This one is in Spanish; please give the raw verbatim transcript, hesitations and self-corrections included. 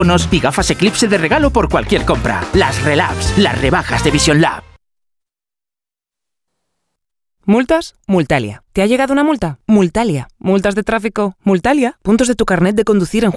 y gafas Eclipse de regalo por cualquier compra. Las Relabs, las rebajas de Vision Lab. ¿Multas? Multalia. ¿Te ha llegado una multa? Multalia. ¿Multas de tráfico? Multalia. ¿Puntos de tu carnet de conducir en